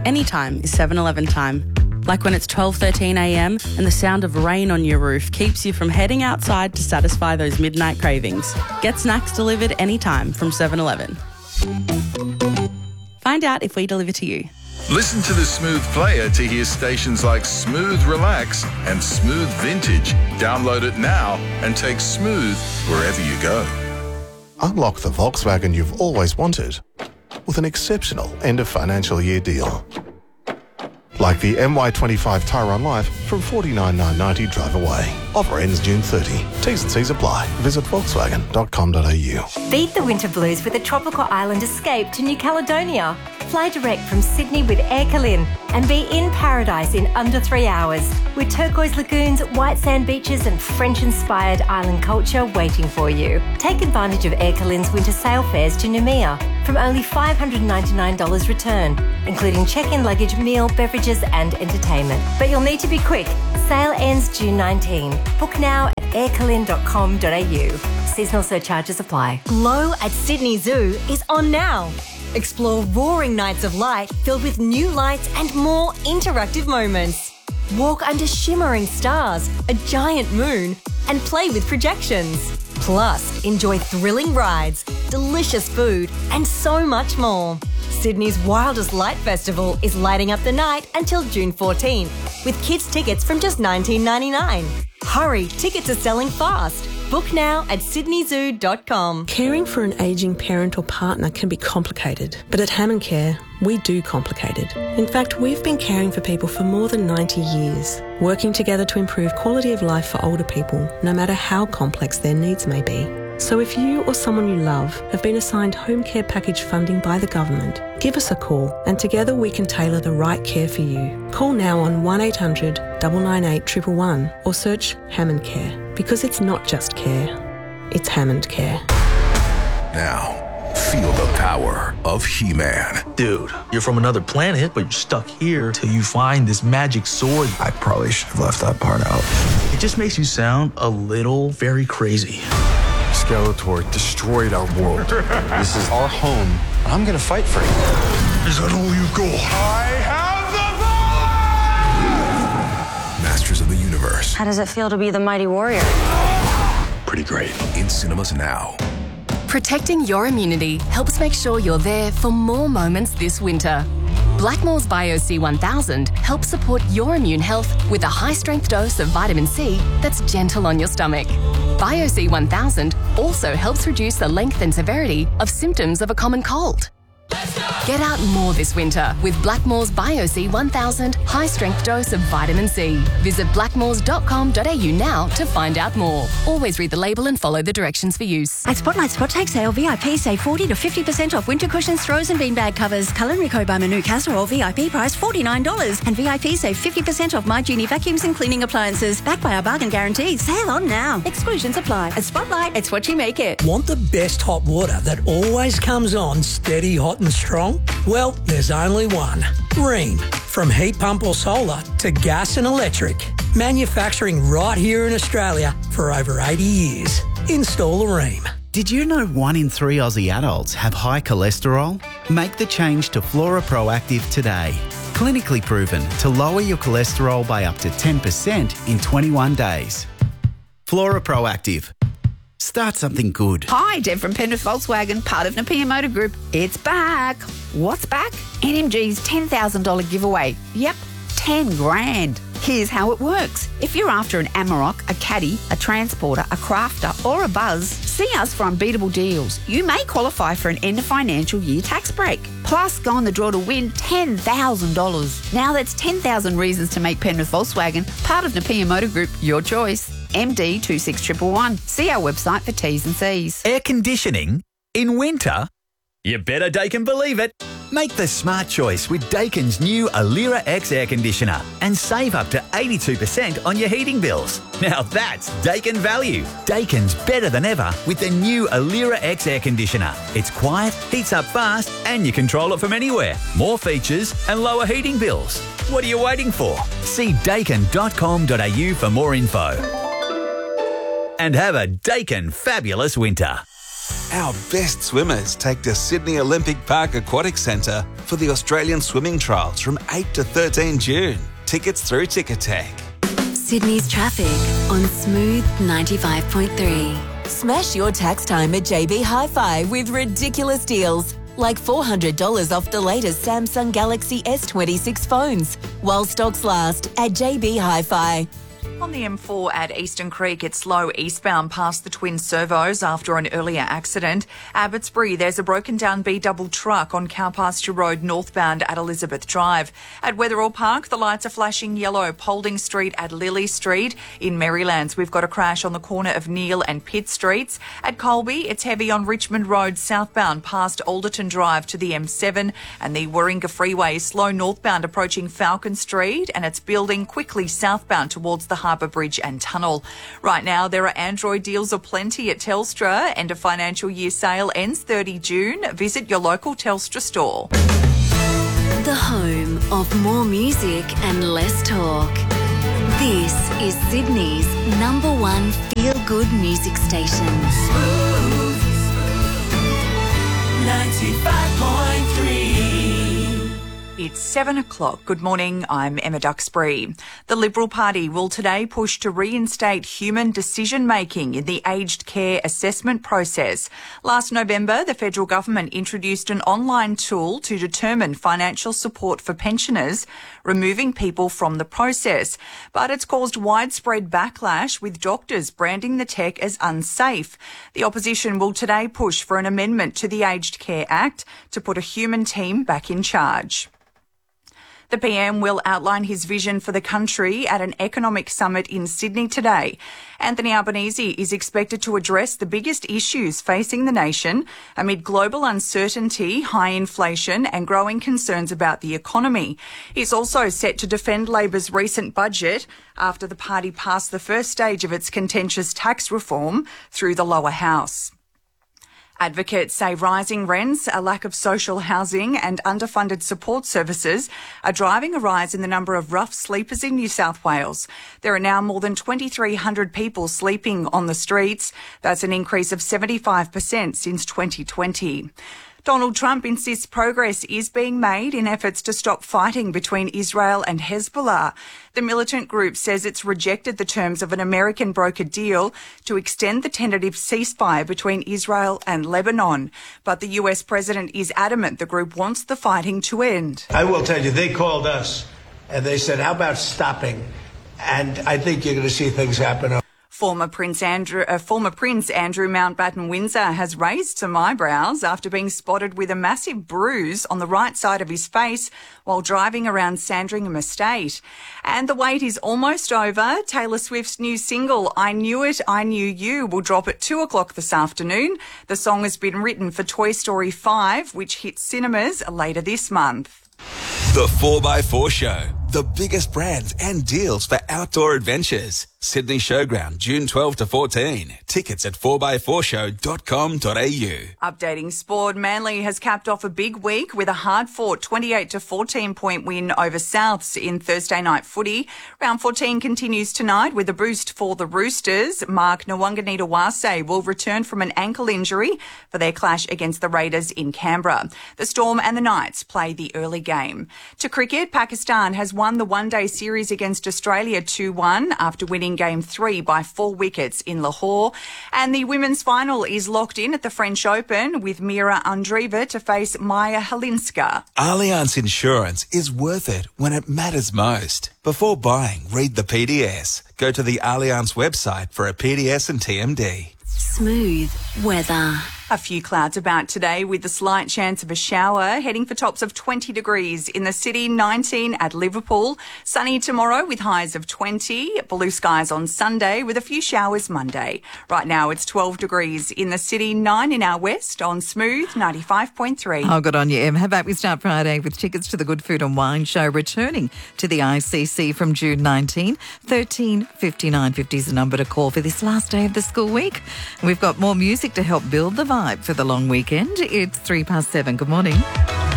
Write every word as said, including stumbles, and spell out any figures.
anytime is seven eleven time. Like when it's twelve thirteen a m and the sound of rain on your roof keeps you from heading outside to satisfy those midnight cravings. Get snacks delivered anytime from seven eleven. Find out if we deliver to you. Listen to the Smooth Player to hear stations like Smooth Relax and Smooth Vintage. Download it now and take Smooth wherever you go. Unlock the Volkswagen you've always wanted with an exceptional end of financial year deal. Like the M Y twenty-five Tyron Life from forty-nine thousand nine hundred ninety drive away. Offer ends June thirtieth. T's and C's apply. Visit volkswagen dot com dot a u. Beat the winter blues with a tropical island escape to New Caledonia. Fly direct from Sydney with Air Calin and be in paradise in under three hours with turquoise lagoons, white sand beaches and French-inspired island culture waiting for you. Take advantage of Air Calin's winter sail fares to Noumea from only five hundred ninety-nine dollars return, including check-in luggage, meal, beverages and entertainment. But you'll need to be quick. Sale ends June nineteenth. Book now at air calin dot com dot a u. Seasonal surcharges apply. Glow at Sydney Zoo is on now. Explore roaring nights of light filled with new lights and more interactive moments. Walk under shimmering stars, a giant moon, and play with projections. Plus, enjoy thrilling rides, delicious food, and so much more. Sydney's wildest light festival is lighting up the night until June fourteenth, with kids' tickets from just nineteen ninety-nine. Hurry, tickets are selling fast. Book now at sydney zoo dot com. Caring for an ageing parent or partner can be complicated, but at Hammond Care, we do complicated. In fact, we've been caring for people for more than ninety years, working together to improve quality of life for older people, no matter how complex their needs may be. So if you or someone you love have been assigned home care package funding by the government, give us a call and together we can tailor the right care for you. Call now on one eight hundred nine nine eight one one one or search Hammond Care, because it's not just care, it's Hammond Care. Now, feel the power of He-Man. Dude, you're from another planet, but you're stuck here till you find this magic sword. I probably should have left that part out. It just makes you sound a little very crazy. Skeletor destroyed our world. This is our home. I'm gonna fight for you. Is that all you got? I have the power! Masters of the Universe. How does it feel to be the mighty warrior? Pretty great. In cinemas now. Protecting your immunity helps make sure you're there for more moments this winter. Blackmores Bio C one thousand helps support your immune health with a high-strength dose of vitamin C that's gentle on your stomach. Bio C one thousand also helps reduce the length and severity of symptoms of a common cold. Get out more this winter with Blackmores Bio C one thousand high-strength dose of vitamin C. Visit blackmores dot com dot a u now to find out more. Always read the label and follow the directions for use. At Spotlight Spot Take Sale, V I P save forty to fifty percent off winter cushions, throws and beanbag covers. Culinary Co by Manu Casserole, V I P price forty-nine dollars. And V I P save fifty percent off My Genie vacuums and cleaning appliances. Backed by our bargain guarantee. Sale on now. Exclusions apply. At Spotlight, it's what you make it. Want the best hot water that always comes on steady, hot and strong? Well, there's only one. Rheem. From heat pump or solar to gas and electric. Manufacturing right here in Australia for over eighty years. Install a Rheem. Did you know one in three Aussie adults have high cholesterol? Make the change to Flora Proactive today. Clinically proven to lower your cholesterol by up to ten percent in twenty-one days. Flora Proactive. Start something good. Hi, Deb from Penrith Volkswagen, part of Napier Motor Group. It's back. What's back? N M G's ten thousand dollars giveaway. Yep, ten grand. Here's how it works. If you're after an Amarok, a Caddy, a Transporter, a Crafter or a Buzz, see us for unbeatable deals. You may qualify for an end of financial year tax break. Plus, go on the draw to win ten thousand dollars. Now that's ten thousand reasons to make Penrith Volkswagen part of Napier Motor Group your choice. M D two six one one one. See our website for T's and C's. Air conditioning in winter? You better Daikin believe it. Make the smart choice with Daikin's new Alira X air conditioner and save up to eighty-two percent on your heating bills. Now that's Daikin value. Daikin's better than ever with the new Alira X air conditioner. It's quiet, heats up fast and you control it from anywhere. More features and lower heating bills. What are you waiting for? See daikin dot com dot a u for more info. And have a Daikin fabulous winter. Our best swimmers take to Sydney Olympic Park Aquatic Centre for the Australian Swimming Trials from eight to thirteen June. Tickets through Ticketek. Sydney's traffic on Smooth ninety-five point three. Smash your tax time at J B Hi-Fi with ridiculous deals, like four hundred dollars off the latest Samsung Galaxy S twenty-six phones, while stocks last at J B Hi-Fi. On the M four at Eastern Creek, it's slow eastbound past the twin servos after an earlier accident. Abbotsbury, there's a broken down B-double truck on Cowpasture Road northbound at Elizabeth Drive. At Wetherall Park, the lights are flashing yellow. Paulding Street at Lily Street. In Marylands, we've got a crash on the corner of Neil and Pitt Streets. At Colby, it's heavy on Richmond Road southbound past Alderton Drive to the M seven. And the Warringah Freeway is slow northbound approaching Falcon Street, and it's building quickly southbound towards the Harbour Bridge and Tunnel. Right now, there are Android deals aplenty at Telstra. End of financial year sale ends thirty June. Visit your local Telstra store. The home of more music and less talk. This is Sydney's number one feel-good music station. Smooth ninety-five point three. It's seven o'clock. Good morning. I'm Emma Duxbury. The Liberal Party will today push to reinstate human decision-making in the aged care assessment process. Last November, the federal government introduced an online tool to determine financial support for pensioners, removing people from the process. But it's caused widespread backlash, with doctors branding the tech as unsafe. The opposition will today push for an amendment to the Aged Care Act to put a human team back in charge. The P M will outline his vision for the country at an economic summit in Sydney today. Anthony Albanese is expected to address the biggest issues facing the nation amid global uncertainty, high inflation and growing concerns about the economy. He's also set to defend Labor's recent budget after the party passed the first stage of its contentious tax reform through the lower house. Advocates say rising rents, a lack of social housing and underfunded support services are driving a rise in the number of rough sleepers in New South Wales. There are now more than twenty-three hundred people sleeping on the streets. That's an increase of seventy-five percent since twenty twenty. Donald Trump insists progress is being made in efforts to stop fighting between Israel and Hezbollah. The militant group says it's rejected the terms of an American brokered deal to extend the tentative ceasefire between Israel and Lebanon. But the U S president is adamant the group wants the fighting to end. I will tell you, they called us and they said, how about stopping? And I think you're going to see things happen. Former Prince Andrew, uh, former Prince Andrew Mountbatten Windsor has raised some eyebrows after being spotted with a massive bruise on the right side of his face while driving around Sandringham Estate. And the wait is almost over. Taylor Swift's new single, I Knew It, I Knew You, will drop at two o'clock this afternoon. The song has been written for Toy Story five, which hits cinemas later this month. The four by four Show. The biggest brands and deals for outdoor adventures. Sydney Showground, June twelfth to fourteen. Tickets at four by four show dot com dot a u. Updating sport, Manly has capped off a big week with a hard-fought twenty-eight to fourteen point win over Souths in Thursday night footy. Round fourteen continues tonight with a boost for the Roosters. Mark Nwanganita-Wase will return from an ankle injury for their clash against the Raiders in Canberra. The Storm and the Knights play the early game. To cricket, Pakistan has won the one-day series against Australia two one after winning Game three by four wickets in Lahore. And the women's final is locked in at the French Open with Mira Andreeva to face Maya Halinska. Allianz Insurance is worth it when it matters most. Before buying, read the P D S. Go to the Allianz website for a P D S and T M D. Smooth weather. A few clouds about today with a slight chance of a shower, heading for tops of twenty degrees in the city, nineteen at Liverpool. Sunny tomorrow with highs of twenty. Blue skies on Sunday with a few showers Monday. Right now it's twelve degrees in the city, nine in our west on Smooth ninety-five point three. Oh, good on you, Em. How about we start Friday with tickets to the Good Food and Wine Show returning to the I C C from June nineteenth. thirteen fifty-nine fifty is the number to call for this last day of the school week. We've got more music to help build the vibe for the long weekend. It's three past seven. Good morning.